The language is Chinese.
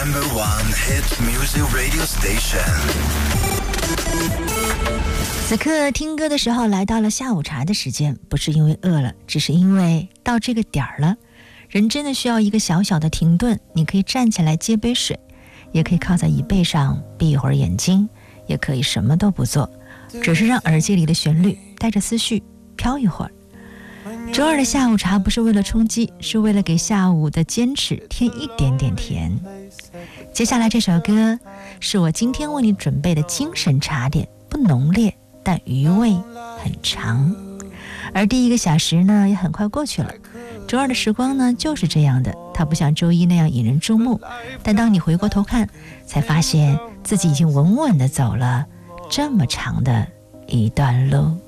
No.1 hit music radio station。 此刻听歌的时候来到了下午茶的时间，不是因为饿了，只是因为到这个点儿了，人真的需要一个小小的停顿。你可以站起来接杯水，也可以靠在椅背上闭一会儿眼睛，也可以什么都不做，只是让耳机里的旋律带着思绪飘一会儿。周二的下午茶不是为了充饥，是为了给下午的坚持添一点点甜。接下来这首歌是我今天为你准备的精神茶点，不浓烈，但余味很长。而第一个小时呢也很快过去了。周二的时光呢就是这样的，它不像周一那样引人注目，但当你回过头看，才发现自己已经稳稳地走了这么长的一段路。